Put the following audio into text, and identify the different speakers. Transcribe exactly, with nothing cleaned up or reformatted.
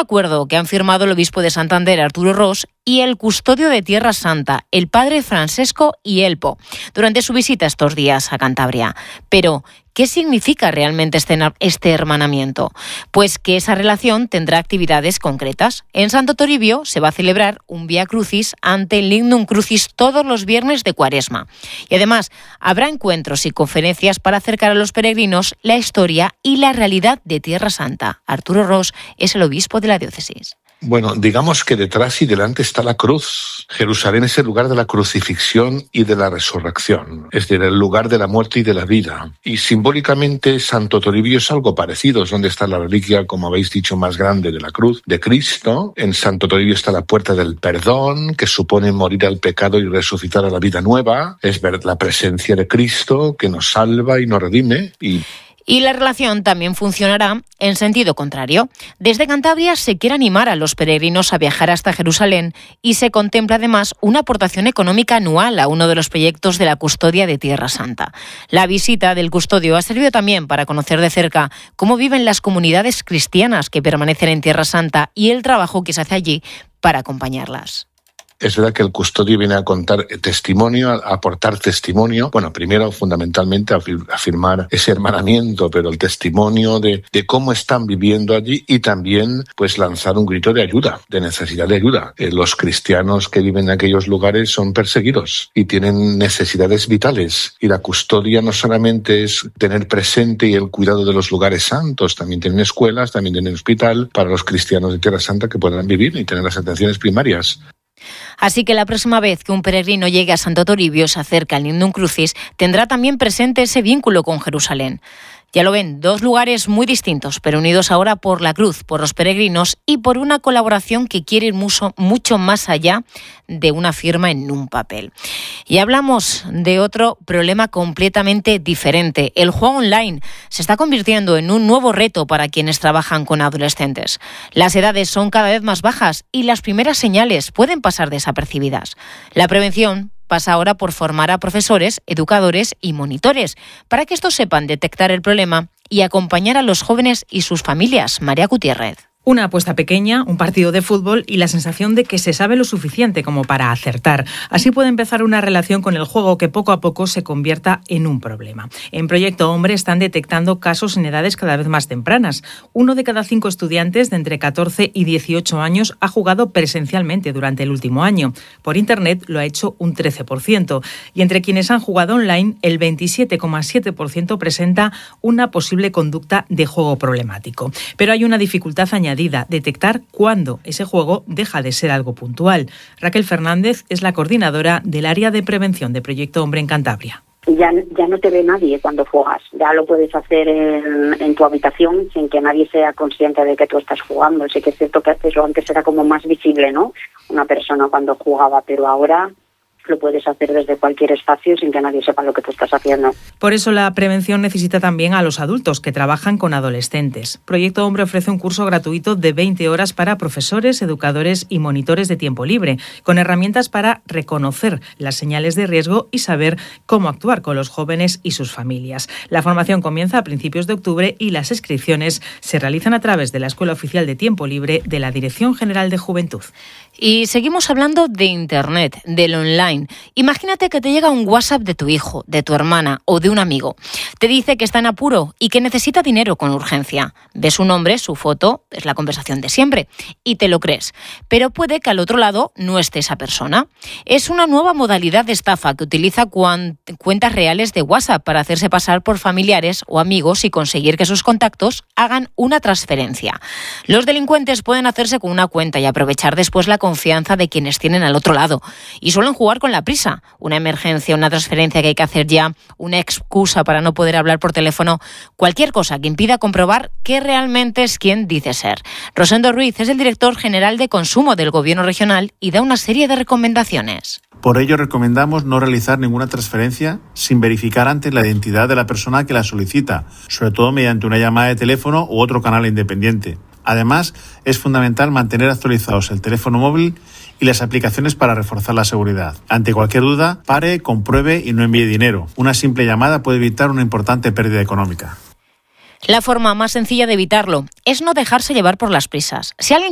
Speaker 1: acuerdo que han firmado el obispo de Santander, Arturo Ros, y el custodio de Tierra Santa, el padre Francesco Ielpo, durante su visita estos días a Cantabria. Pero, ¿qué significa realmente este, este hermanamiento? Pues que esa relación tendrá actividades concretas. En Santo Toribio se va a celebrar un Vía Crucis ante el Lignum Crucis todos los viernes de Cuaresma. Y además habrá encuentros y conferencias para acercar a los peregrinos la historia y la realidad de Tierra Santa. Arturo Ros es el obispo de la diócesis.
Speaker 2: Bueno, digamos que detrás y delante está la cruz. Jerusalén es el lugar de la crucifixión y de la resurrección, es decir, el lugar de la muerte y de la vida. Y simbólicamente Santo Toribio es algo parecido, es donde está la reliquia, como habéis dicho, más grande de la cruz de Cristo. En Santo Toribio está la puerta del perdón, que supone morir al pecado y resucitar a la vida nueva. Es ver la presencia de Cristo que nos salva y nos redime. Y
Speaker 1: Y la relación también funcionará en sentido contrario. Desde Cantabria se quiere animar a los peregrinos a viajar hasta Jerusalén y se contempla además una aportación económica anual a uno de los proyectos de la custodia de Tierra Santa. La visita del custodio ha servido también para conocer de cerca cómo viven las comunidades cristianas que permanecen en Tierra Santa y el trabajo que se hace allí para acompañarlas.
Speaker 2: Es verdad que el custodio viene a contar testimonio, a aportar testimonio. Bueno, primero, fundamentalmente, a afirmar ese hermanamiento, pero el testimonio de, de cómo están viviendo allí y también, pues, lanzar un grito de ayuda, de necesidad de ayuda. Eh, los cristianos que viven en aquellos lugares son perseguidos y tienen necesidades vitales. Y la custodia no solamente es tener presente y el cuidado de los lugares santos, también tienen escuelas, también tienen hospital para los cristianos de Tierra Santa que puedan vivir y tener las atenciones primarias.
Speaker 1: Así que la próxima vez que un peregrino llegue a Santo Toribio, se acerca al Lignum Crucis, tendrá también presente ese vínculo con Jerusalén. Ya lo ven, dos lugares muy distintos, pero unidos ahora por la cruz, por los peregrinos y por una colaboración que quiere ir mucho, mucho más allá de una firma en un papel. Y hablamos de otro problema completamente diferente. El juego online se está convirtiendo en un nuevo reto para quienes trabajan con adolescentes. Las edades son cada vez más bajas y las primeras señales pueden pasar desapercibidas. La prevención pasa ahora por formar a profesores, educadores y monitores para que estos sepan detectar el problema y acompañar a los jóvenes y sus familias. María Gutiérrez.
Speaker 3: Una apuesta pequeña, un partido de fútbol y la sensación de que se sabe lo suficiente como para acertar. Así puede empezar una relación con el juego que poco a poco se convierta en un problema. En Proyecto Hombre están detectando casos en edades cada vez más tempranas. Uno de cada cinco estudiantes de entre catorce y dieciocho años ha jugado presencialmente durante el último año. Por Internet lo ha hecho un trece por ciento. Y entre quienes han jugado online, el veintisiete coma siete por ciento presenta una posible conducta de juego problemático. Pero hay una dificultad añadida. Detectar cuándo ese juego deja de ser algo puntual. Raquel Fernández es la coordinadora del área de prevención de Proyecto Hombre en Cantabria.
Speaker 4: Ya, ya no te ve nadie cuando juegas. Ya lo puedes hacer en, en tu habitación sin que nadie sea consciente de que tú estás jugando. Sí que es cierto que eso antes era como más visible, ¿no? Una persona cuando jugaba, pero ahora lo puedes hacer desde cualquier espacio sin que nadie sepa lo que tú estás haciendo.
Speaker 3: Por eso la prevención necesita también a los adultos que trabajan con adolescentes. Proyecto Hombre ofrece un curso gratuito de veinte horas para profesores, educadores y monitores de tiempo libre, con herramientas para reconocer las señales de riesgo y saber cómo actuar con los jóvenes y sus familias. La formación comienza a principios de octubre y las inscripciones se realizan a través de la Escuela Oficial de Tiempo Libre de la Dirección General de Juventud.
Speaker 1: Y seguimos hablando de Internet, del online. Imagínate que te llega un WhatsApp de tu hijo, de tu hermana o de un amigo. Te dice que está en apuro y que necesita dinero con urgencia. Ves su nombre, su foto, es la conversación de siempre y te lo crees. Pero puede que al otro lado no esté esa persona. Es una nueva modalidad de estafa que utiliza cuant- cuentas reales de WhatsApp para hacerse pasar por familiares o amigos y conseguir que sus contactos hagan una transferencia. Los delincuentes pueden hacerse con una cuenta y aprovechar después la confianza de quienes tienen al otro lado. Y suelen jugar con la prisa. Una emergencia, una transferencia que hay que hacer ya, una excusa para no poder hablar por teléfono, cualquier cosa que impida comprobar que realmente es quien dice ser. Rosendo Ruiz es el director general de consumo del Gobierno regional y da una serie de recomendaciones.
Speaker 5: Por ello recomendamos no realizar ninguna transferencia sin verificar antes la identidad de la persona que la solicita, sobre todo mediante una llamada de teléfono u otro canal independiente. Además, es fundamental mantener actualizados el teléfono móvil y las aplicaciones para reforzar la seguridad. Ante cualquier duda, pare, compruebe y no envíe dinero. Una simple llamada puede evitar una importante pérdida económica.
Speaker 1: La forma más sencilla de evitarlo es no dejarse llevar por las prisas. Si alguien